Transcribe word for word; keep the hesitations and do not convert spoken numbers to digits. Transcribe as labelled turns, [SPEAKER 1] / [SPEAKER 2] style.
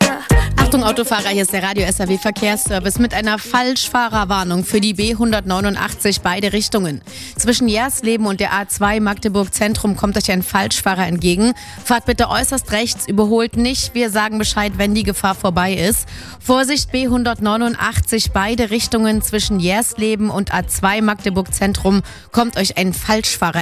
[SPEAKER 1] Achtung Autofahrer, hier ist der Radio S R W Verkehrsservice mit einer Falschfahrerwarnung für die B hundertneunundachtzig beide Richtungen. Zwischen Jersleben und der A zwei Magdeburg Zentrum kommt euch ein Falschfahrer entgegen. Fahrt bitte äußerst rechts, überholt nicht. Wir sagen Bescheid, wenn die Gefahr vorbei ist. Vorsicht, B hundertneunundachtzig beide Richtungen zwischen Jersleben und A zwei Magdeburg Zentrum kommt euch ein Falschfahrer